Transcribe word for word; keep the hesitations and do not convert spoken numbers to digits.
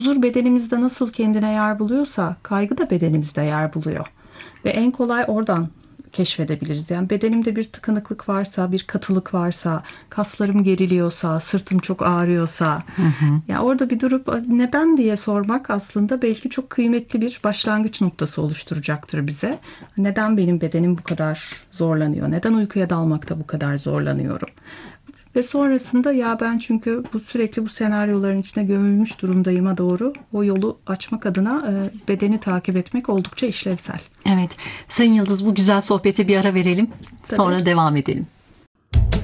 Huzur bedenimizde nasıl kendine yer buluyorsa kaygı da bedenimizde yer buluyor. Ve en kolay oradan keşfedebiliriz. Yani bedenimde bir tıkanıklık varsa, bir katılık varsa, kaslarım geriliyorsa, sırtım çok ağrıyorsa, Hı hı. ya orada bir durup neden diye sormak aslında belki çok kıymetli bir başlangıç noktası oluşturacaktır bize. Neden benim bedenim bu kadar zorlanıyor? Neden uykuya dalmakta bu kadar zorlanıyorum? Ve sonrasında ya ben çünkü bu sürekli bu senaryoların içine gömülmüş durumdayıma doğru o yolu açmak adına e, bedeni takip etmek oldukça işlevsel. Evet. Sayın Yıldız, bu güzel sohbete bir ara verelim. Tabii. Sonra devam edelim.